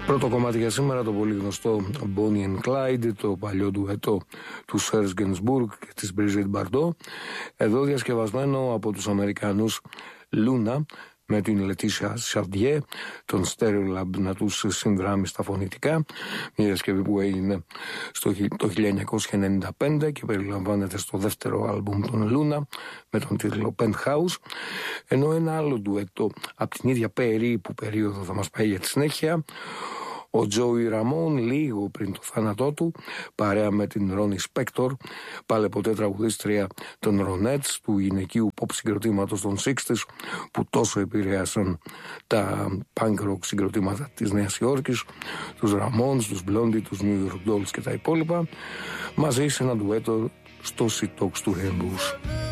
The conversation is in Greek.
Πρώτο κομμάτι για σήμερα, το πολύ γνωστό Bonnie and Clyde, το παλιό ντουέτο του Serge Gainsbourg και της Brigitte Bardot, εδώ διασκευασμένο από τους Αμερικανούς Luna με την Letitia Chardier, τον Stereolab να τους συνδράμει στα φωνητικά, μια διασκευή που έγινε το 1995 και περιλαμβάνεται στο δεύτερο άλμπουμ των Luna με τον τίτλο Penthouse, ενώ ένα άλλο ντουέτο από την ίδια περίπου περίοδο θα μας πάει για τη συνέχεια. Ο Τζόι Ραμόν, λίγο πριν το θάνατό του, παρέα με την Ρόνι Σπέκτορ, πάλι ποτέ τραγουδίστρια των Ronettes, του γυναικείου pop συγκροτήματος των 60's, που τόσο επηρέασαν τα punk rock συγκροτήματα της Νέας Υόρκης, τους Ramones, τους Blondie, τους New York Dolls και τα υπόλοιπα, μαζί σε ένα ντουέτο στο She Talks to Rainbows.